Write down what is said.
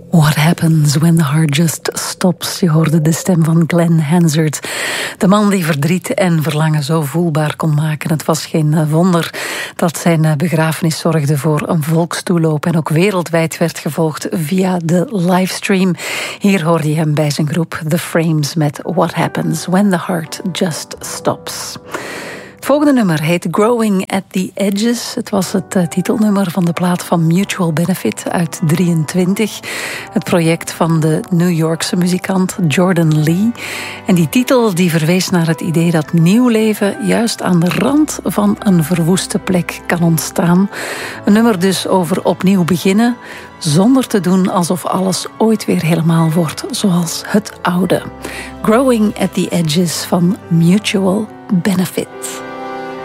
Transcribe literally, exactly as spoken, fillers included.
What happens when the heart just stops? Je hoorde de stem van Glenn Hansard. De man die verdriet en verlangen zo voelbaar kon maken. Het was geen wonder dat zijn begrafenis zorgde voor een volkstoeloop en ook wereldwijd werd gevolgd via de livestream. Hier hoorde je hem bij zijn groep The Frames met What happens when the heart just stops. Het volgende nummer heet Growing at the Edges. Het was het uh, titelnummer van de plaat van Mutual Benefit uit drieëntwintig. Het project van de New Yorkse muzikant Jordan Lee. En die titel die verwees naar het idee dat nieuw leven juist aan de rand van een verwoeste plek kan ontstaan. Een nummer dus over opnieuw beginnen, zonder te doen alsof alles ooit weer helemaal wordt zoals het oude. Growing at the Edges van Mutual Benefit.